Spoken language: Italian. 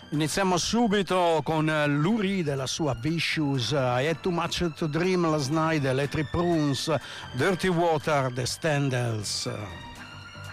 Iniziamo subito con Lou della sua Vicious, I Had Too Much to Dream Last Night, Electric Prunes, Dirty Water, The Standells.